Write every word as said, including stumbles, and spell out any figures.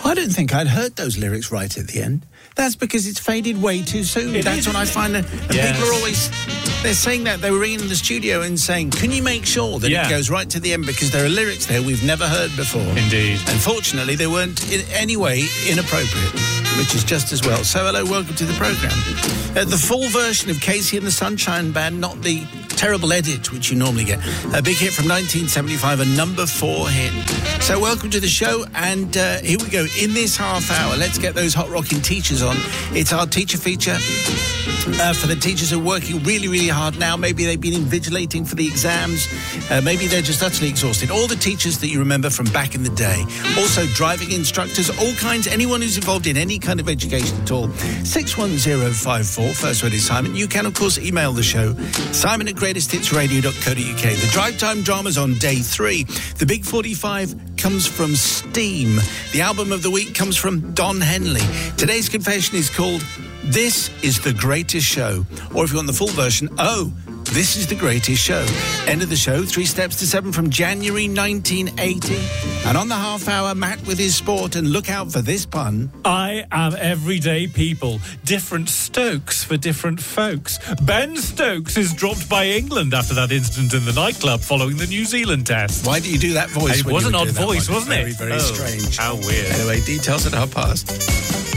I don't think I'd heard those lyrics right at the end. That's because it's faded way too soon. It That's is, what I find. That, and yes. people are always, they're saying that. They were ringing the studio and saying, can you make sure that yeah. it goes right to the end? Because there are lyrics there we've never heard before. Indeed. Unfortunately, they weren't in any way inappropriate, which is just as well. So, hello, welcome to the programme. Uh, the full version of Casey and the Sunshine Band, not the terrible edit which you normally get. A big hit from nineteen seventy-five, a number four hit. So welcome to the show, and uh, here we go. In this half hour, let's get those hot rocking teachers on. It's our teacher feature uh, for the teachers who are working really, really hard now. Maybe they've been invigilating for the exams. Uh, maybe they're just utterly exhausted. All the teachers that you remember from back in the day. Also driving instructors, all kinds, anyone who's involved in any kind of education at all. six one zero five four, first word is Simon. You can, of course, email the show, Simon at greatest hits radio dot co dot uk. The Drive Time Drama's on day three. The Big forty-five comes from Steam. The album of the week comes from Don Henley. Today's confession is called This is the Greatest Show. Or if you want the full version, Oh, This is the Greatest Show. End of the show, Three Steps to Seven from January nineteen eighty. And on the half hour, Matt with his sport, and look out for this pun. I am everyday people. Different Stokes for different folks. Ben Stokes is dropped by England after that incident in the nightclub following the New Zealand test. Why do you do that voice? It when was you an were odd doing that voice, one? wasn't Very, it? very Oh, strange. How weird. Anyway, details at half past.